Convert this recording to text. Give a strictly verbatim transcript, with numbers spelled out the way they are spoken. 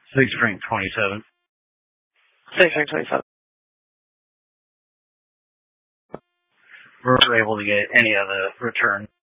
Six drink twenty-seven. Six drink twenty-seven. We're able to get any of the return.